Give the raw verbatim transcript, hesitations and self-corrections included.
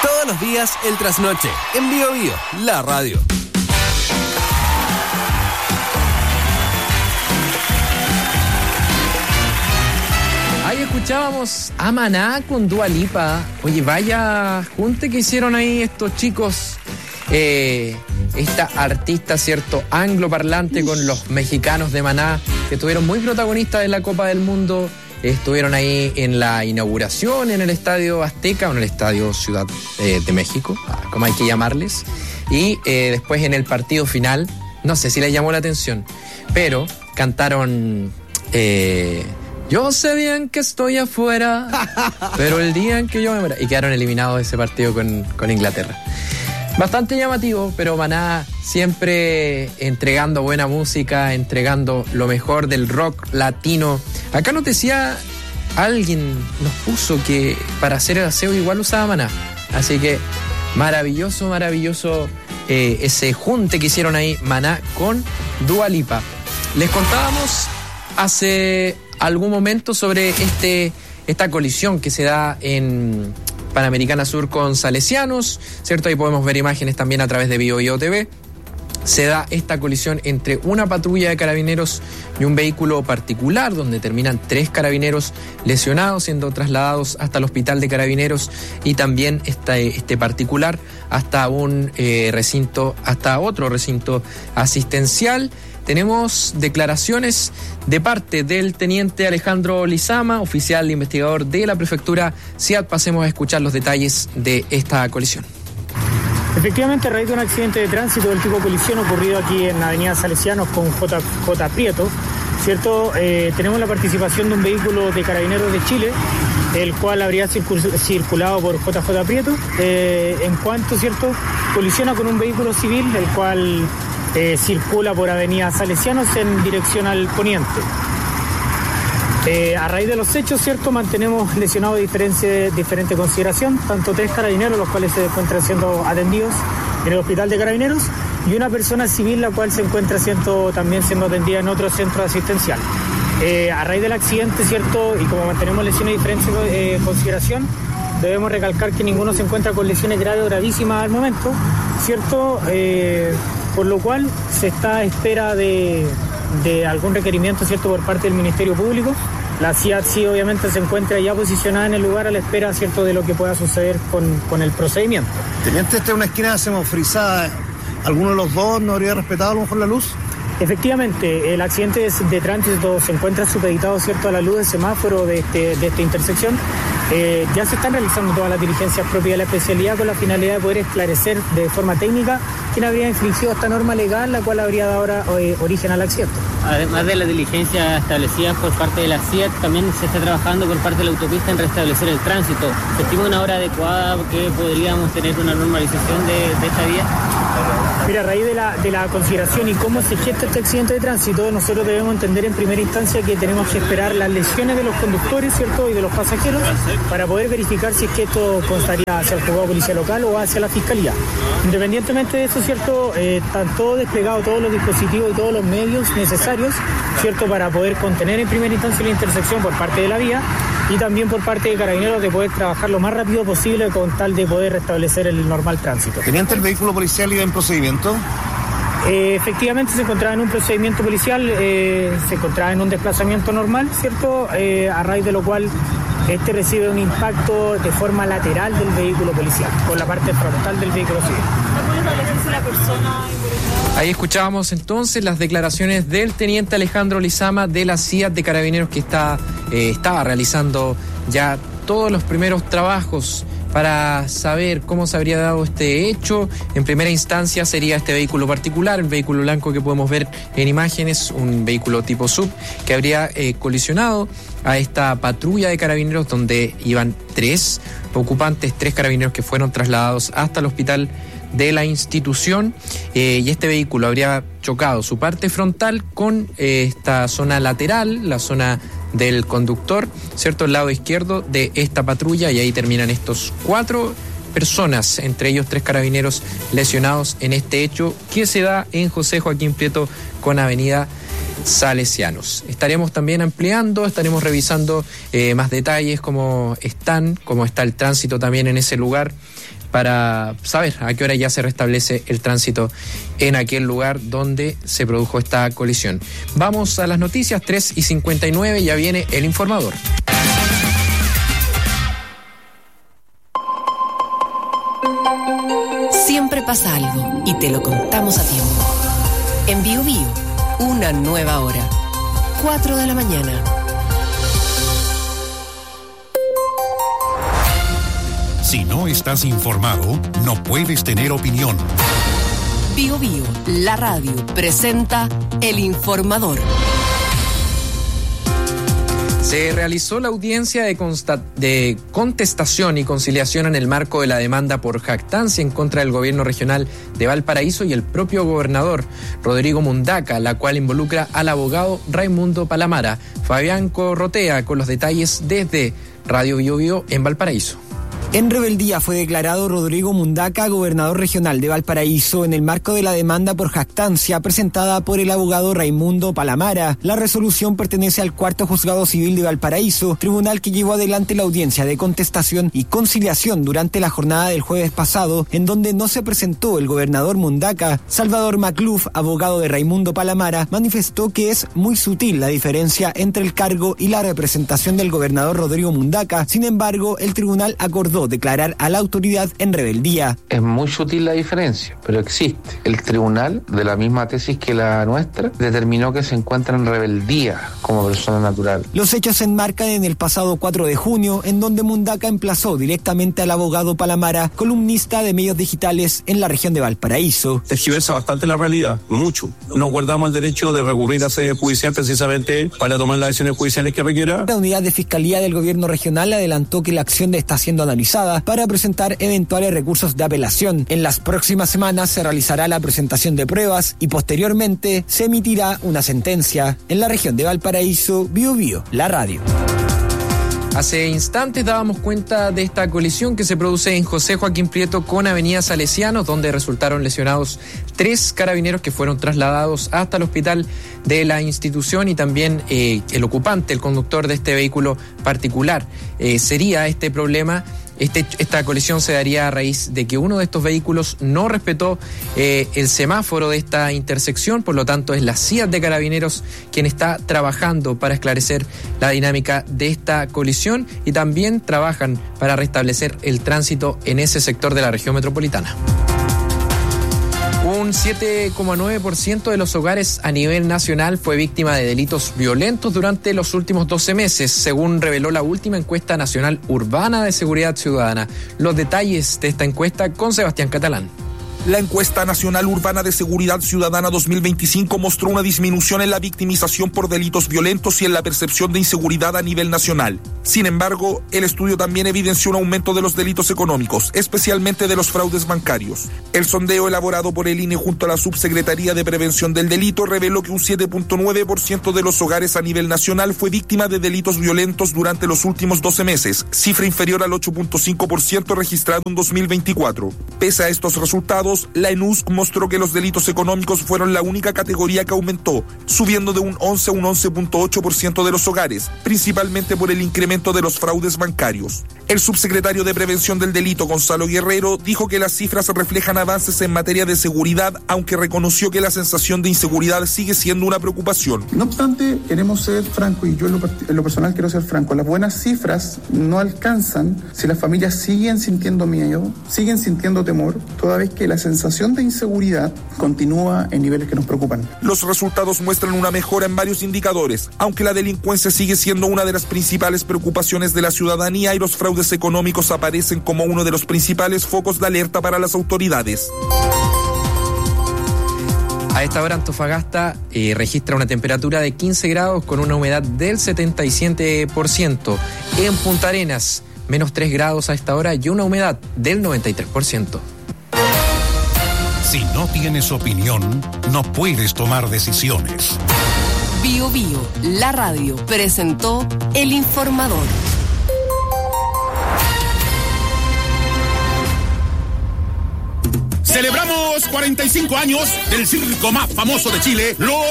Todos los días el trasnoche, en Bio Bio, la radio. Ahí escuchábamos a Maná con Dua Lipa. Oye, vaya junte que hicieron ahí estos chicos. Eh, esta artista, cierto, angloparlante con los mexicanos de Maná, que estuvieron muy protagonistas en la Copa del Mundo. Estuvieron ahí en la inauguración en el Estadio Azteca, o en el Estadio Ciudad eh, de México, como hay que llamarles. Y eh, después en el partido final, no sé si les llamó la atención, pero cantaron... Eh, Yo sé bien que estoy afuera, pero el día en que yo me muera... Y quedaron eliminados de ese partido con, con Inglaterra. Bastante llamativo, pero Maná siempre entregando buena música, entregando lo mejor del rock latino. Acá nos decía, alguien nos puso que para hacer el aseo igual usaba Maná. Así que maravilloso, maravilloso eh, ese junte que hicieron ahí Maná con Dua Lipa. Les contábamos hace algún momento sobre este esta colisión que se da en Panamericana Sur con Salesianos, ¿cierto? Ahí podemos ver imágenes también a través de Bio Bio T V. Se da esta colisión entre una patrulla de carabineros y un vehículo particular, donde terminan tres carabineros lesionados, siendo trasladados hasta el hospital de carabineros, y también este, este particular hasta un eh, recinto, hasta otro recinto asistencial. Tenemos declaraciones de parte del teniente Alejandro Lizama, oficial investigador de la prefectura C I A D. Pasemos a escuchar los detalles de esta colisión. Efectivamente, a raíz de un accidente de tránsito del tipo colisión ocurrido aquí en la avenida Salesianos con J. J. Prieto, ¿cierto? Eh, tenemos la participación de un vehículo de Carabineros de Chile, el cual habría circul- circulado por J J. Prieto, eh, en cuanto, ¿cierto?, colisiona con un vehículo civil, el cual eh, circula por avenida Salesianos en dirección al poniente. Eh, a raíz de los hechos, ¿cierto?, mantenemos lesionados de diferente, diferente consideración, tanto tres carabineros, los cuales se encuentran siendo atendidos en el hospital de carabineros, y una persona civil, la cual se encuentra siendo, también siendo atendida en otro centro asistencial. Eh, a raíz del accidente, ¿cierto?, y como mantenemos lesiones de diferente eh, consideración, debemos recalcar que ninguno se encuentra con lesiones graves o gravísimas al momento, ¿cierto?, eh, por lo cual se está a espera de, de algún requerimiento, ¿cierto?, por parte del Ministerio Público. La C I A D sí, obviamente, se encuentra ya posicionada en el lugar a la espera, ¿cierto?, de lo que pueda suceder con, con el procedimiento. Teniente, esta es una esquina semafrisada. ¿Alguno de los dos no habría respetado a lo mejor la luz? Efectivamente, el accidente de, de tránsito se encuentra supeditado, ¿cierto?, a la luz del semáforo de, este, de esta intersección. Eh, ya se están realizando todas las diligencias propias de la especialidad con la finalidad de poder esclarecer de forma técnica quién habría infringido esta norma legal, la cual habría dado ahora eh, origen al accidente. Además de las diligencias establecidas por parte de la C I A D, también se está trabajando por parte de la autopista en restablecer el tránsito. ¿Se estima una hora adecuada que podríamos tener una normalización de, de esta vía? Mira, a raíz de la, de la consideración y cómo se gesta este accidente de tránsito, nosotros debemos entender en primera instancia que tenemos que esperar las lesiones de los conductores, ¿cierto?, y de los pasajeros, para poder verificar si es que esto constaría hacia el juzgado de policía local o hacia la fiscalía. Independientemente de eso, ¿cierto?, eh, están todos desplegados, todos los dispositivos y todos los medios necesarios, ¿cierto?, para poder contener en primera instancia la intersección por parte de la vía y también por parte de Carabineros de poder trabajar lo más rápido posible con tal de poder restablecer el normal tránsito. ¿Teniente, el vehículo policial iba en procedimiento? Eh, efectivamente se encontraba en un procedimiento policial, eh, se encontraba en un desplazamiento normal, ¿cierto?, eh, a raíz de lo cual este recibe un impacto de forma lateral del vehículo policial, por la parte frontal del vehículo civil. Ahí escuchábamos entonces las declaraciones del teniente Alejandro Lizama de la C I A D de Carabineros, que está, eh, estaba realizando ya todos los primeros trabajos para saber cómo se habría dado este hecho. En primera instancia sería este vehículo particular, el vehículo blanco que podemos ver en imágenes, un vehículo tipo sub, que habría eh, colisionado a esta patrulla de carabineros donde iban tres ocupantes, tres carabineros que fueron trasladados hasta el hospital de la institución, eh, y este vehículo habría chocado su parte frontal con eh, esta zona lateral, la zona del conductor, ¿cierto?, el lado izquierdo de esta patrulla, y ahí terminan estos cuatro personas, entre ellos tres carabineros lesionados en este hecho que se da en José Joaquín Prieto con avenida Salesianos. Estaremos también ampliando, estaremos revisando eh, más detalles, cómo están, cómo está el tránsito también en ese lugar, para saber a qué hora ya se restablece el tránsito en aquel lugar donde se produjo esta colisión. Vamos a las noticias, tres y cincuenta y nueve, ya viene el informador. Siempre pasa algo y te lo contamos a tiempo. En Bio Bio, una nueva hora. cuatro de la mañana. Si no estás informado, no puedes tener opinión. Bio Bio, la radio, presenta El Informador. Se realizó la audiencia de, consta- de contestación y conciliación en el marco de la demanda por jactancia en contra del gobierno regional de Valparaíso y el propio gobernador Rodrigo Mundaca, la cual involucra al abogado Raimundo Palamara. Fabián Corrotea con los detalles desde Radio Bio Bio en Valparaíso. En rebeldía fue declarado Rodrigo Mundaca, gobernador regional de Valparaíso, en el marco de la demanda por jactancia presentada por el abogado Raimundo Palamara. La resolución pertenece al Cuarto Juzgado Civil de Valparaíso, tribunal que llevó adelante la audiencia de contestación y conciliación durante la jornada del jueves pasado, en donde no se presentó el gobernador Mundaca. Salvador Macluf, abogado de Raimundo Palamara, manifestó que es muy sutil la diferencia entre el cargo y la representación del gobernador Rodrigo Mundaca. Sin embargo, el tribunal acordó declarar a la autoridad en rebeldía. Es muy sutil la diferencia, pero existe. El tribunal, de la misma tesis que la nuestra, determinó que se encuentra en rebeldía como persona natural. Los hechos se enmarcan en el pasado cuatro de junio, en donde Mundaca emplazó directamente al abogado Palamara, columnista de medios digitales en la región de Valparaíso. Tergiversa bastante la realidad, mucho. Nos guardamos el derecho de recurrir a sede judicial precisamente para tomar las decisiones judiciales que requiera. La unidad de fiscalía del gobierno regional adelantó que la acción está siendo analizada para presentar eventuales recursos de apelación. En las próximas semanas se realizará la presentación de pruebas y posteriormente se emitirá una sentencia. En la región de Valparaíso, Bio Bio, la radio. Hace instantes dábamos cuenta de esta colisión que se produce en José Joaquín Prieto con Avenida Salesianos, donde resultaron lesionados tres carabineros que fueron trasladados hasta el hospital de la institución y también eh, el ocupante, el conductor de este vehículo particular. Eh, sería este problema. Este, esta colisión se daría a raíz de que uno de estos vehículos no respetó eh, el semáforo de esta intersección, por lo tanto es la C I A T de Carabineros quien está trabajando para esclarecer la dinámica de esta colisión y también trabajan para restablecer el tránsito en ese sector de la región metropolitana. Un siete coma nueve por ciento de los hogares a nivel nacional fue víctima de delitos violentos durante los últimos doce meses, según reveló la última encuesta nacional urbana de seguridad ciudadana. Los detalles de esta encuesta con Sebastián Catalán. La encuesta nacional urbana de seguridad ciudadana dos mil veinticinco mostró una disminución en la victimización por delitos violentos y en la percepción de inseguridad a nivel nacional. Sin embargo, el estudio también evidenció un aumento de los delitos económicos, especialmente de los fraudes bancarios. El sondeo elaborado por el I N E junto a la Subsecretaría de Prevención del Delito reveló que un siete punto nueve por ciento de los hogares a nivel nacional fue víctima de delitos violentos durante los últimos doce meses, cifra inferior al ocho punto cinco por ciento registrado en dos mil veinticuatro. Pese a estos resultados, la ENUSC mostró que los delitos económicos fueron la única categoría que aumentó, subiendo de un once a un once punto ocho por ciento de los hogares, principalmente por el incremento de los fraudes bancarios. El subsecretario de Prevención del Delito, Gonzalo Guerrero, dijo que las cifras reflejan avances en materia de seguridad, aunque reconoció que la sensación de inseguridad sigue siendo una preocupación. No obstante, queremos ser francos, y yo en lo, en lo personal quiero ser franco, las buenas cifras no alcanzan si las familias siguen sintiendo miedo, siguen sintiendo temor, toda vez que la sensación de inseguridad continúa en niveles que nos preocupan. Los resultados muestran una mejora en varios indicadores, aunque la delincuencia sigue siendo una de las principales preocupaciones de la ciudadanía y los fraudes económicos aparecen como uno de los principales focos de alerta para las autoridades. A esta hora Antofagasta eh, registra una temperatura de quince grados con una humedad del setenta y siete por ciento. En Punta Arenas, menos tres grados a esta hora y una humedad del noventa y tres por ciento. Si no tienes opinión, no puedes tomar decisiones. Bio Bio, la radio, presentó El Informador. Celebramos cuarenta y cinco años del circo más famoso de Chile, Los